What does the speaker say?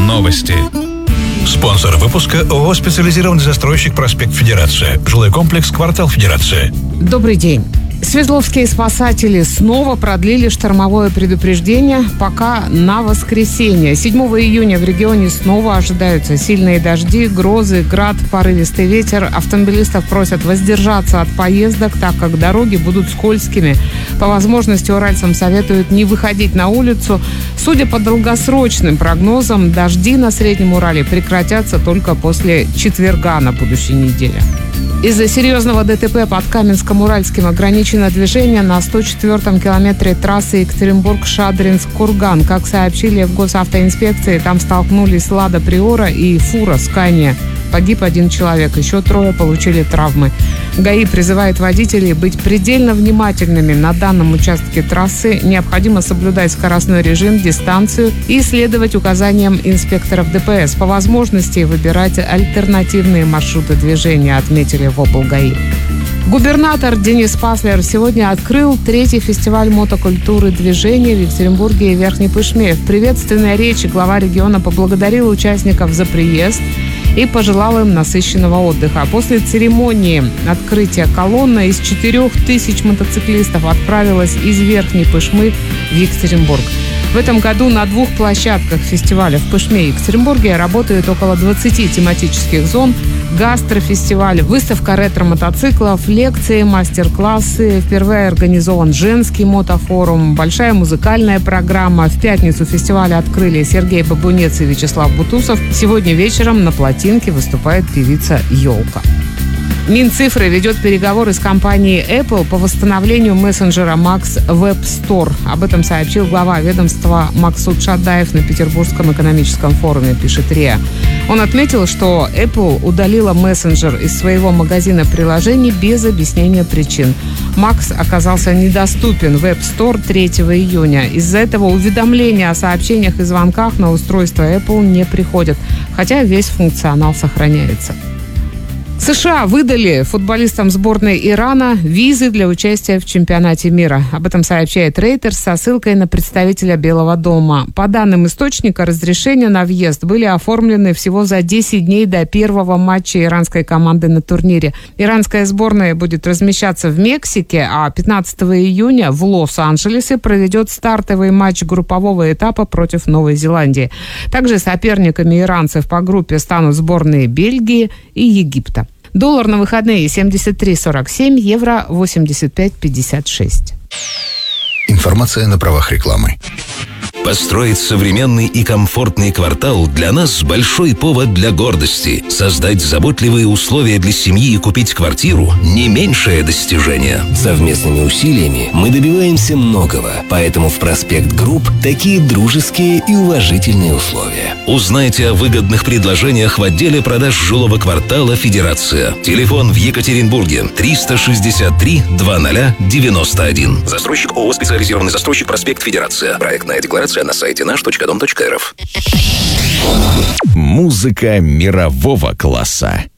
Новости. Спонсор выпуска ООО «Специализированный застройщик Проспект Федерация». Жилой комплекс «Квартал Федерация». Добрый день. Свердловские спасатели снова продлили штормовое предупреждение пока на воскресенье. 7 июня в регионе снова ожидаются сильные дожди, грозы, град, порывистый ветер. Автомобилистов просят воздержаться от поездок, так как дороги будут скользкими. По возможности уральцам советуют не выходить на улицу. Судя по долгосрочным прогнозам, дожди на Среднем Урале прекратятся только после четверга на будущей неделе. Из-за серьезного ДТП под Каменском-Уральским ограничено движение на 104-м километре трассы Екатеринбург-Шадринск-Курган. Как сообщили в госавтоинспекции, там столкнулись «Лада Приора» и фура «Скания». Погиб 1 человек, еще 3 получили травмы. ГАИ призывает водителей быть предельно внимательными на данном участке трассы. Необходимо соблюдать скоростной режим, дистанцию и следовать указаниям инспекторов ДПС. По возможности выбирать альтернативные маршруты движения, отметили в облгаи. Губернатор Денис Паслер сегодня открыл 3-й фестиваль мотокультуры движения в Екатеринбурге и Верхней Пышме. В приветственной речи глава региона поблагодарил участников за приезд и пожелал им насыщенного отдыха. После церемонии открытия колонна из 4000 мотоциклистов отправилась из Верхней Пышмы в Екатеринбург. В этом году на 2 площадках фестиваля в Пышме и Екатеринбурге работает около 20 тематических зон, гастрофестиваль, выставка ретро-мотоциклов, лекции, мастер-классы. Впервые организован женский мотофорум, большая музыкальная программа. В пятницу фестиваль открыли Сергей Бабунец и Вячеслав Бутусов. Сегодня вечером на плотинке выступает певица «Елка». Минцифры ведет переговоры с компанией Apple по восстановлению мессенджера Max Web Store. Об этом сообщил глава ведомства Максут Шадаев на Петербургском экономическом форуме, пишет РИА. Он отметил, что Apple удалила мессенджер из своего магазина приложений без объяснения причин. Max оказался недоступен в App Store 3 июня. Из-за этого уведомления о сообщениях и звонках на устройство Apple не приходят, хотя весь функционал сохраняется. США выдали футболистам сборной Ирана визы для участия в чемпионате мира. Об этом сообщает Reuters со ссылкой на представителя Белого дома. По данным источника, разрешения на въезд были оформлены всего за 10 дней до первого матча иранской команды на турнире. Иранская сборная будет размещаться в Мексике, а 15 июня в Лос-Анджелесе проведет стартовый матч группового этапа против Новой Зеландии. Также соперниками иранцев по группе станут сборные Бельгии и Египта. Доллар на выходные 73.47, евро 85.56. Информация на правах рекламы. Построить современный и комфортный квартал для нас большой повод для гордости. Создать заботливые условия для семьи и купить квартиру – не меньшее достижение. Совместными усилиями мы добиваемся многого, поэтому в Проспект Групп такие дружеские и уважительные условия. Узнайте о выгодных предложениях в отделе продаж жилого квартала «Федерация». Телефон в Екатеринбурге 363 2091. Застройщик ООО «Специализированный застройщик Проспект Федерация». Проектная декларация на сайте наш.дом.рф. Музыка мирового класса.